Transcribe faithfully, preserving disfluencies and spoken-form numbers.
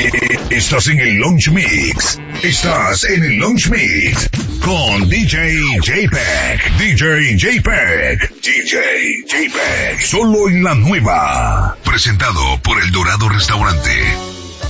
Estás en el Lounge Mix. Estás en el Lounge Mix con D J J-Pack. D J J-Pack. D J J-Pack. Solo en la nueva. Presentado por El Dorado Restaurante.